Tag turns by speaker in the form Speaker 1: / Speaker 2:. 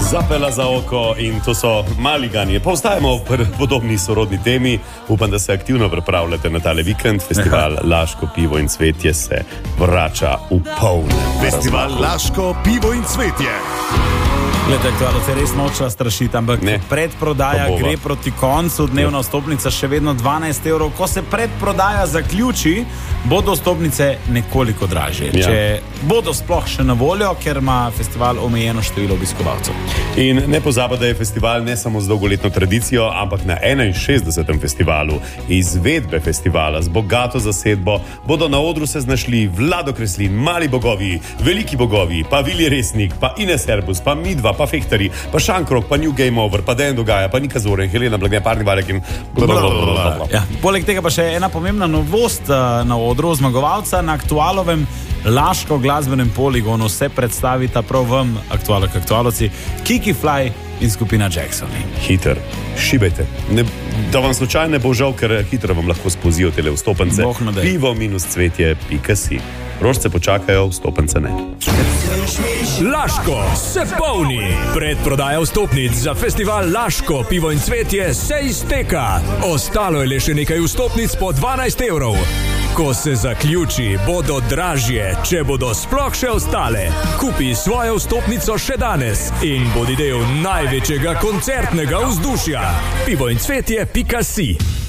Speaker 1: Zapela za oko in to so Maligani. Pa ostajamo v podobni sorodni temi. Upam, da se aktivno pripravljate na tale vikend. Festival Laško, pivo in cvetje se vrača v polnem.
Speaker 2: Festival Laško, pivo in cvetje.
Speaker 3: Glede, aktualno se res noča strašiti, ampak predprodaja gre proti koncu, dnevna vstopnica še vedno 12 evrov. Ko se predprodaja zaključi, bodo vstopnice nekoliko dražje. Če bodo sploh še na voljo, ker ima festival omejeno število obiskovalcev.
Speaker 1: In ne pozaba, da je festival ne samo z dolgoletno tradicijo, ampak na 61. festivalu izvedbe festivala z bogato zasedbo bodo na odru se znašli Vlado Kreslin, Mali bogovi, Veliki bogovi, pa Vili Resnik, pa Ines Erbus, pa Midva, pa Fehtari, pa Šankrok, pa New Game Over, pa Dejan Dogaja, pa Nika Zoren, Helena Blagne, Parni Varek in
Speaker 3: Poleg tega pa še ena pomembna novost na odru zmagovalca na aktualovem Laško glasbenem poligonu se predstavita prav vam, aktualovci, Kiki Fly in skupina Jacksoni.
Speaker 1: Hiter, šibajte. Da vam slučajno ne bo žal, ker hitro vam lahko spozijo tele vstopence. pivo-cvetje.si. Rožce počakajo, vstopence ne.
Speaker 4: Laško se polni. Predprodaja vstopnic za festival Laško, pivo in cvetje se izteka. Ostalo je le še nekaj vstopnic po 12 evrov. Ko se zaključi, bodo dražje, če bodo sploh še ostale. Kupi svojo vstopnico še danes in bodi del največjega koncertnega vzdušja. pivoincvetje.si